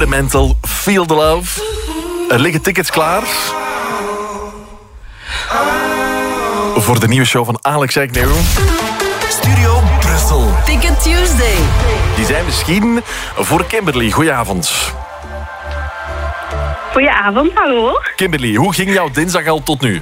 Elemental, Feel the Love. Er liggen tickets klaar voor de nieuwe show van Alex Agnew. Studio Brussel. Ticket Tuesday. Die zijn misschien voor Kimberly. Goedenavond. Goedenavond, hallo. Kimberly, hoe ging jouw dinsdag al tot nu?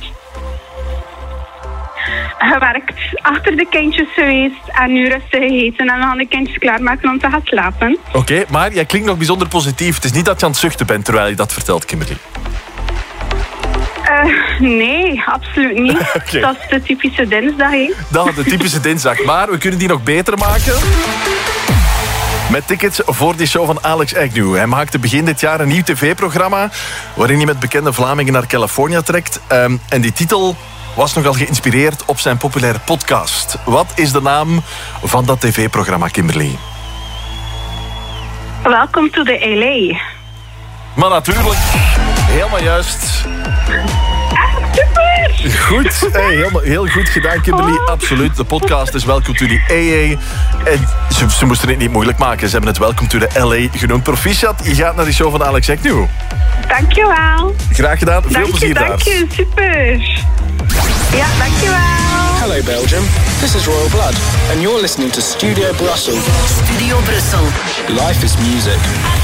Gewerkt, achter de kindjes geweest en nu rustig gegeten en we gaan de kindjes klaarmaken om te gaan slapen. Oké, maar jij klinkt nog bijzonder positief. Het is niet dat je aan het zuchten bent terwijl je dat vertelt, Kimberly. Nee, absoluut niet. Oké. Dat is de typische dinsdag, hè. De typische dinsdag. Maar we kunnen die nog beter maken. Met tickets voor die show van Alex Agnew. Hij maakte begin dit jaar een nieuw tv-programma waarin hij met bekende Vlamingen naar Californië trekt. En die titel was nogal geïnspireerd op zijn populaire podcast. Wat is de naam van dat tv-programma, Kimberly? Welcome to the LA. Maar natuurlijk, helemaal juist. Super! Goed, hey, heel goed gedaan, Kimberly. Absoluut. De podcast is Welcome to the AA. En ze moesten het niet moeilijk maken. Ze hebben het Welcome to the LA genoemd. Proficiat, je gaat naar die show van Alex Agnew. Dankjewel. Graag gedaan. Veel plezier daar. Dank je, super. Ja, dankjewel. Hello Belgium, this is Royal Blood and you're listening to Studio Brussels. Studio Brussel. Life is music.